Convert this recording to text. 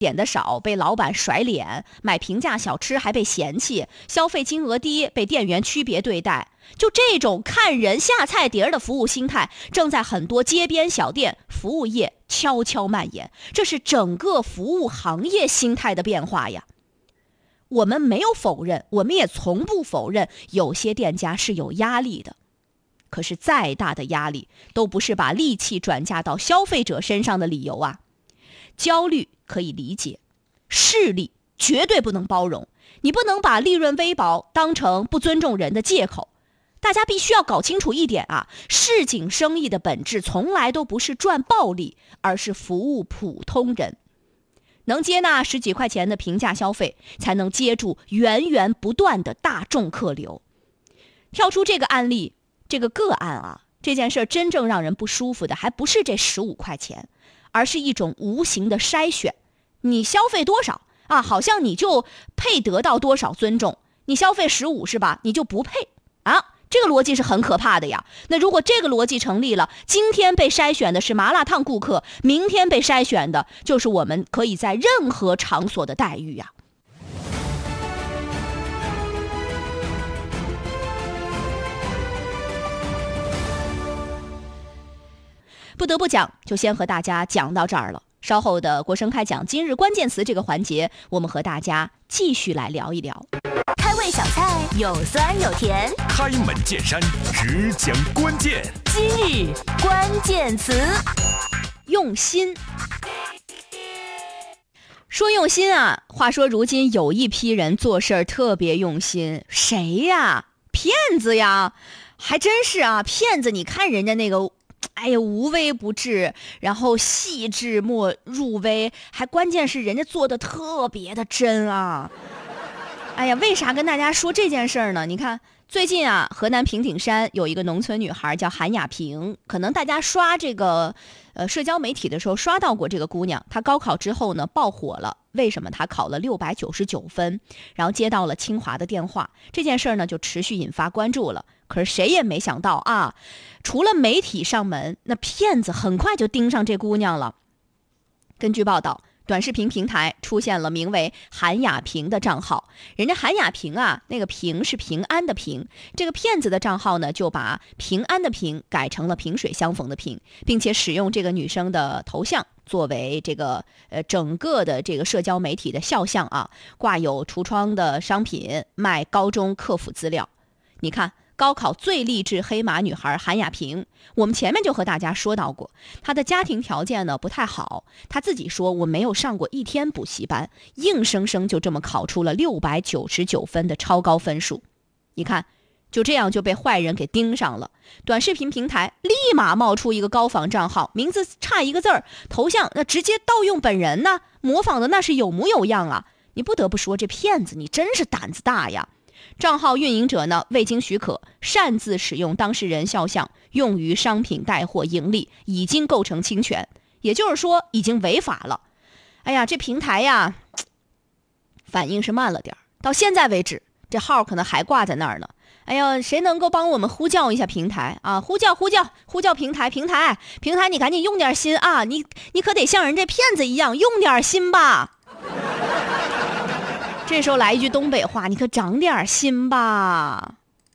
点的少被老板甩脸，买平价小吃还被嫌弃，消费金额低被店员区别对待。就这种看人下菜碟的服务心态，正在很多街边小店服务业悄悄蔓延，这是整个服务行业心态的变化呀。我们没有否认，我们也从不否认有些店家是有压力的，可是再大的压力都不是把戾气转嫁到消费者身上的理由啊。焦虑可以理解，势利绝对不能包容，你不能把利润微薄当成不尊重人的借口。大家必须要搞清楚一点啊，市井生意的本质从来都不是赚暴利，而是服务普通人。能接纳10几块钱的平价消费，才能接住源源不断的大众客流。跳出这个案例，这个个案啊，这件事真正让人不舒服的还不是这15块钱，而是一种无形的筛选。你消费多少啊，好像你就配得到多少尊重。你消费15是吧，你就不配啊。这个逻辑是很可怕的呀。那如果这个逻辑成立了，今天被筛选的是麻辣烫顾客，明天被筛选的就是我们可以在任何场所的待遇呀。不得不讲，就先和大家讲到这儿了。稍后的国声开讲今日关键词这个环节，我们和大家继续来聊一聊。 开胃小菜有酸有甜， 开门见山只讲关键。 今日关键词， 用心。说用心啊，话说如今有一批人做事儿特别用心，谁呀？骗子呀！还真是啊，骗子你看人家那个哎呀，无微不至，然后细致莫入微，还关键是人家做的特别的真啊。哎呀，为啥跟大家说这件事儿呢？你看最近啊，河南平顶山有一个农村女孩叫韩雅萍，可能大家刷这个社交媒体的时候刷到过这个姑娘。她高考之后呢爆火了，为什么？她考了699分，然后接到了清华的电话，这件事儿呢就持续引发关注了。可是谁也没想到啊，除了媒体上门，那骗子很快就盯上这姑娘了。根据报道，短视频平台出现了名为韩雅萍的账号，人家韩雅萍啊，那个萍是平安的萍，这个骗子的账号呢就把平安的平改成了萍水相逢的萍，并且使用这个女生的头像作为这个整个的这个社交媒体的肖像啊，挂有橱窗的商品，卖高中客服资料。你看高考最励志黑马女孩韩雅萍，我们前面就和大家说到过，她的家庭条件呢不太好，她自己说我没有上过一天补习班，硬生生就这么考出了699分的超高分数。你看就这样就被坏人给盯上了，短视频平台立马冒出一个高仿账号，名字差一个字儿，头像那直接盗用本人呢，模仿的那是有模有样啊。你不得不说这骗子你真是胆子大呀。账号运营者呢未经许可擅自使用当事人肖像用于商品带货盈利，已经构成侵权，也就是说已经违法了。哎呀，这平台呀反应是慢了点，到现在为止这号可能还挂在那儿呢。哎呀，谁能够帮我们呼叫一下平台啊？呼叫平台，平台你赶紧用点心啊，你可得像人这骗子一样用点心吧。这时候来一句东北话，你可长点心吧。